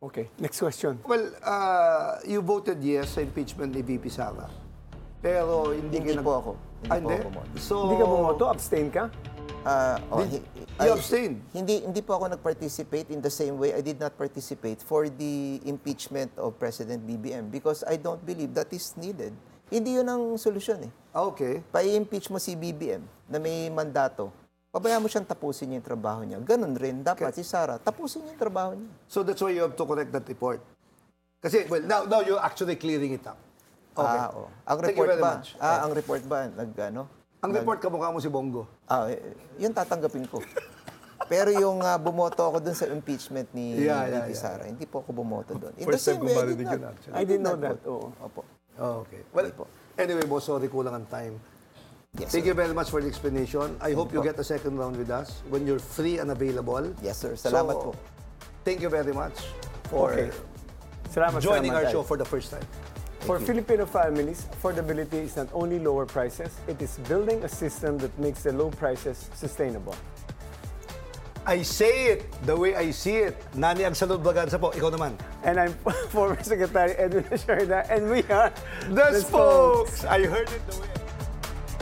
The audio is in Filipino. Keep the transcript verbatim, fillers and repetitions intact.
Okay, next question. Well, uh, you voted yes sa impeachment ni V P Sara. Pero hindi, Hindi ka nag- po ako. Hindi Ah, po hindi? ako bumoto. So, Hindi ka bumoto, abstain ka? Ah, oh, Did- hi- you ay, abstain? Hindi hindi po ako nag-participate in the same way I did not participate for the impeachment of President B B M because I don't believe that is needed. Hindi yun ang solusyon eh. Ah, okay. Pa-impeach mo si B B M na may mandato. Pabayaan mo siyang tapusin niya yung trabaho niya. Ganun rin, dapat si Sara, tapusin niya yung trabaho niya. So that's why you have to correct that report. Kasi, well, now, now you're actually clearing it up. Okay. Ah, oh. Ang Thank you report very ba? much. Ah, ang report ba nag ano? Ang report, kamukha mo si Bongo. Ah, eh, yun tatanggapin ko. Pero yung ah, bumoto ako dun sa impeachment ni Yeah, yeah, V P yeah. Sara, hindi po ako bumoto dun. In First the time same ko way, I marinig did yun, not- actually. I didn't know not that. vote. Oo. Opo. Oh, okay. Well, Hindi po. anyway, boss, sorry, kulang ang time. Yes, Thank sir. you very much for the explanation. I hope you po. get a second round with us when you're free and available. Yes, sir. Salamat So, po. Thank you very much for Okay. Salamat, joining our salamat, show guys. for the first time. For Filipino families, affordability is not only lower prices, it is building a system that makes the low prices sustainable. I say it the way I see it. Nani Agsalud Baganza po. Ikaw naman. And I'm former Secretary Edwin Sharda, and we are The spokes! I heard it the way I